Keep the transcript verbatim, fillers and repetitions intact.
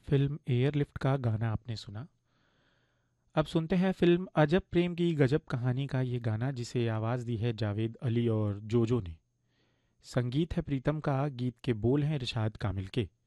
Film airlift का गाना आपने सुना। अब सुनते हैं फिल्म अजब प्रेम की गजब कहानी का ये गाना, जिसे आवाज़ दी है जावेद अली और जोजो ने। संगीत है प्रीतम का, गीत के बोल हैं इरशाद कामिल के।